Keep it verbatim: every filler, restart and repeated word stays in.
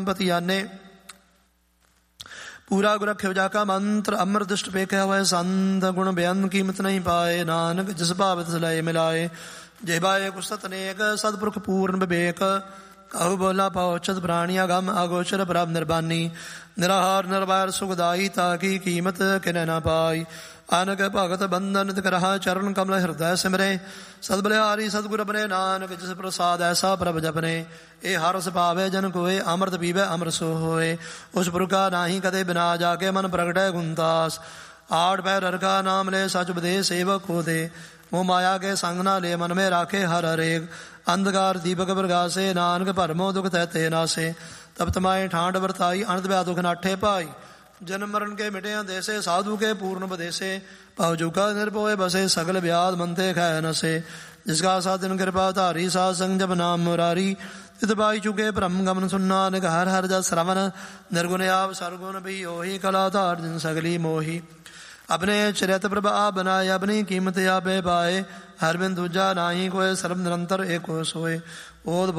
पति आने। पूरा गुर रखे जाका मंत्र अमर दुष्ट पेखे हुए संत गुण बेअन कीमत नहीं पाए। नानक जिस भाव तिस लय मिलाए। जेबाए कुसत अनेक सदपुरख पूर्ण विवेक। कहु बोला पहुँचत प्राणिया गम अगोचर प्रभ निर्बानी। निराहार निर्वैर सुखदाई ताकि कीमत किन न पाई। आनक भगत बंधन करहा चरण कमल हृदय सिमरे। सदबलिहारी सदगुर बने नानक जिस प्रसाद ऐसा प्रभ जपने। ए हरस पावे जन कोय अमृत पीवे अमर सो होए। उस पुरखा नाही कदे बिना जाके मन प्रगटै गुणदास। आठ पैर हर का नाम ले सच उपदेश सेवक को दे। मोह माया के संग न ले मन में राखे हर हरेक। अंधकार दीपक प्रगासे नानक भरमो दुख तहते नासे। तब तमाए ठांड वर्ताई अनंत व्या दुख नाठे पाई। जन्म मरण के मिटे देसे साधु के पूर्ण बदेसे। पव जुका निर्भय बसे सगल व्याध मनते खै नसे। जिसका साधन कृपा धारी सा संग जब नाम मुरारी। तित पाई चुके ब्रह्म गमन सुनना निक हर हर जस श्रवण। निर्गुण आप सरगुण भी ओही कला धार जिन सगली मोही। अपने चरित प्रभ आप बनाए अपनी कीमत आपे पाए। हर बिन दूजा नाही कोय सर्व निरंतर एको सोए। ओद